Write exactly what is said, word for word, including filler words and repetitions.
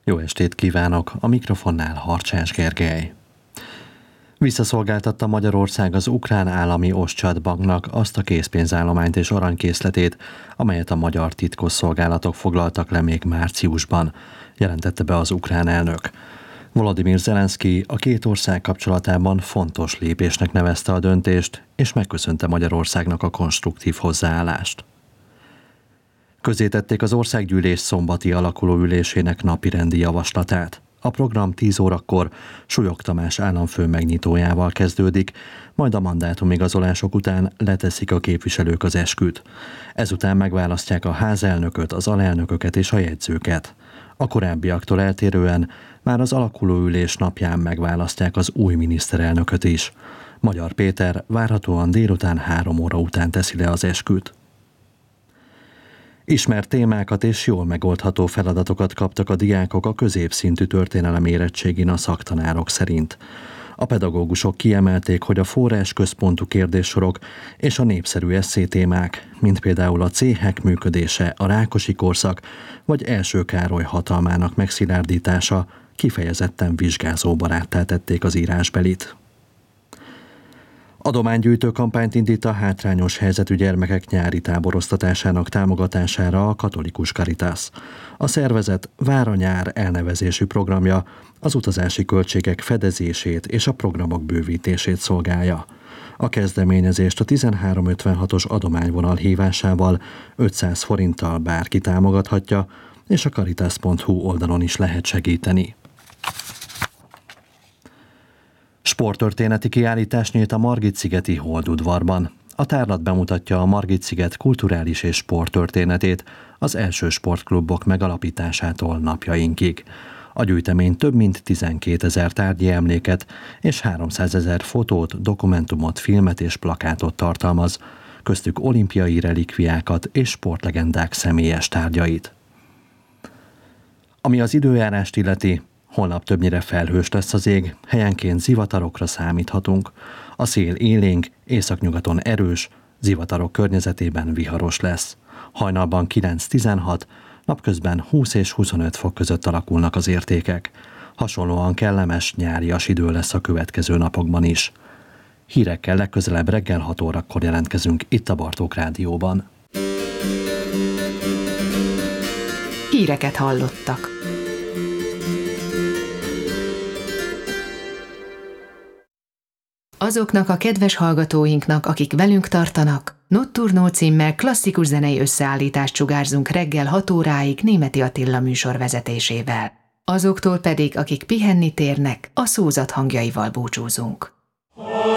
Jó estét kívánok! A mikrofonnál Harcsás Gergely. Visszaszolgáltatta Magyarország az ukrán állami Oschad banknak azt a készpénzállományt és aranykészletét, amelyet a magyar titkosszolgálatok foglaltak le még márciusban, jelentette be az ukrán elnök. Volodymyr Zelenszky a két ország kapcsolatában fontos lépésnek nevezte a döntést, és megköszönte Magyarországnak a konstruktív hozzáállást. Közzétették az országgyűlés szombati alakuló ülésének napirendi javaslatát. A program tíz órakor Súlyog Tamás államfő megnyitójával kezdődik, majd a mandátumigazolások után leteszik a képviselők az esküt. Ezután megválasztják a házelnököt, az alelnököket és a jegyzőket. A korábbiaktól eltérően már az alakuló ülés napján megválasztják az új miniszterelnököt is. Magyar Péter várhatóan délután három óra után teszi le az esküt. Ismert témákat és jól megoldható feladatokat kaptak a diákok a középszintű történelem érettségin a szaktanárok szerint. A pedagógusok kiemelték, hogy a forrásközpontú kérdéssorok és a népszerű esszétémák, mint például a céhek működése, a Rákosi korszak vagy Első Károly hatalmának megszilárdítása kifejezetten vizsgázóbaráttá tették az írásbelit. Adománygyűjtő kampányt indít a hátrányos helyzetű gyermekek nyári táboroztatásának támogatására a Katolikus Caritas. A szervezet Vár a nyár elnevezésű programja az utazási költségek fedezését és a programok bővítését szolgálja. A kezdeményezést a tizenhárom ötvenhatos adományvonal hívásával ötszáz forinttal bárki támogathatja, és a caritas pont hu oldalon is lehet segíteni. Sporttörténeti kiállítás nyílt a Margit-szigeti Holdudvarban. A tárlat bemutatja a Margit-sziget kulturális és sporttörténetét az első sportklubok megalapításától napjainkig. A gyűjtemény több mint tizenkétezer tárgyi emléket és háromszázezer fotót, dokumentumot, filmet és plakátot tartalmaz, köztük olimpiai relikviákat és sportlegendák személyes tárgyait. Ami az időjárást illeti, holnap többnyire felhős lesz az ég, helyenként zivatarokra számíthatunk. A szél élénk, északnyugaton erős, zivatarok környezetében viharos lesz. Hajnalban kilenc-tizenhat, napközben húsz és huszonöt fok között alakulnak az értékek. Hasonlóan kellemes, nyárias idő lesz a következő napokban is. Hírekkel legközelebb reggel hat órakor jelentkezünk itt a Bartók Rádióban. Híreket hallottak. Azoknak a kedves hallgatóinknak, akik velünk tartanak, Nocturno címmel klasszikus zenei összeállítást sugárzunk reggel hat óráig Németi Attila műsor vezetésével. Azoktól pedig, akik pihenni térnek, a szózat hangjaival búcsúzunk.